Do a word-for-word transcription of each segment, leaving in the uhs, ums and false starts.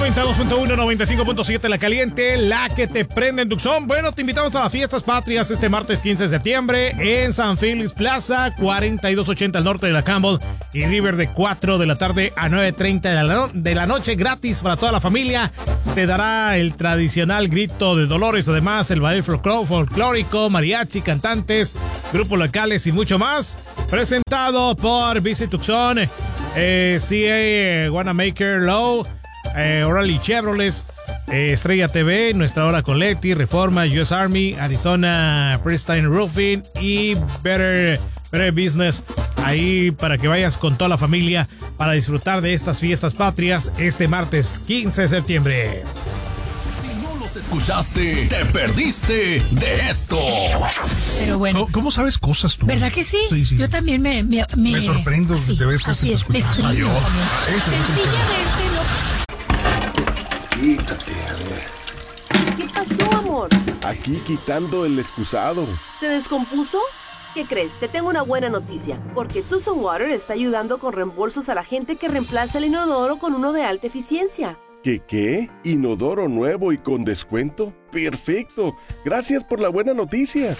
noventa y dos punto uno, noventa y cinco punto siete La Caliente, la que te prende en Tucson. Bueno, te invitamos a las fiestas patrias este martes quince de septiembre en San Félix Plaza, cuarenta y dos ochenta al norte de la Campbell y River, de cuatro de la tarde a nueve treinta de la, no- de la noche, gratis para toda la familia. Se dará el tradicional grito de Dolores, además el baile folcló- folclórico, mariachi, cantantes, grupos locales y mucho más. Presentado por Visit Tucson, eh, C A Wanamaker Low, eh, O'Reilly Chevrolet, eh, Estrella T V, Nuestra Hora con Leti, Reforma, U S Army, Arizona Pristine Roofing y Better, Better Business. Ahí para que vayas con toda la familia para disfrutar de estas fiestas patrias este martes quince de septiembre. Escuchaste, te perdiste de esto. Pero bueno. ¿Cómo, cómo sabes cosas tú? ¿Verdad que sí? Sí, sí. Yo también me... Me, me, Me sorprendo así, de vez que así te es, escuchas. me estreno Yo. también. Eso es lo que Sencillamente no... Quítate, a ver. ¿Qué pasó, amor? Aquí quitando el excusado. ¿Se descompuso? ¿Qué crees? Te tengo una buena noticia, porque Tucson Water está ayudando con reembolsos a la gente que reemplaza el inodoro con uno de alta eficiencia. ¿Qué qué? ¿Inodoro nuevo y con descuento? ¡Perfecto! Gracias por la buena noticia.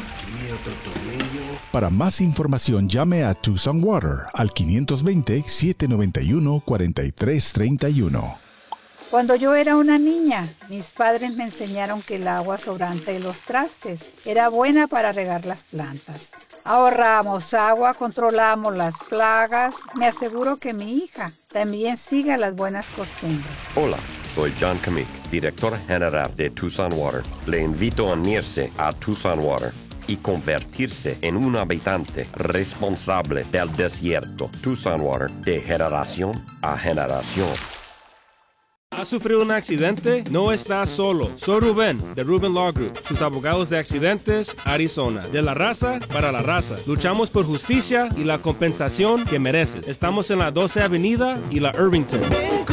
Para más información, llame a Tucson Water al quinientos veinte, setecientos noventa y uno, cuarenta y tres treinta y uno. Cuando yo era una niña, mis padres me enseñaron que el agua sobrante de los trastes era buena para regar las plantas. Ahorramos agua, controlamos las plagas. Me aseguro que mi hija también siga las buenas costumbres. Hola, soy John Kamick, director general de Tucson Water. Le invito a unirse a Tucson Water y convertirse en un habitante responsable del desierto. Tucson Water, de generación a generación. ¿Has sufrido un accidente? No estás solo. Soy Rubén, de Rubén Law Group, sus abogados de accidentes, Arizona. De la raza para la raza. Luchamos por justicia y la compensación que mereces. Estamos en la doce Avenida y la Irvington.